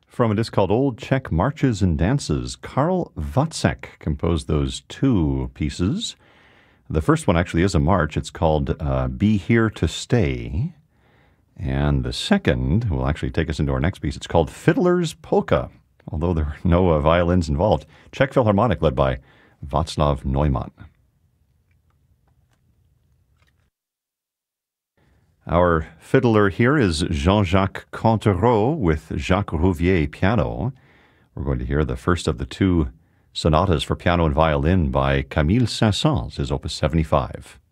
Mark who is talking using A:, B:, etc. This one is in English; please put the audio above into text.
A: From a disc called Old Czech Marches and Dances. Karl Wacek composed those two pieces. The first one actually is a march. It's called Be Here to Stay. And the second will actually take us into our next piece. It's called Fiddler's Polka, although there are no violins involved. Czech Philharmonic led by Václav Neumann. Our fiddler here is Jean-Jacques Cantereau with Jacques Rouvier piano. We're going to hear the first of the two sonatas for piano and violin by Camille Saint-Saëns, his Opus 75.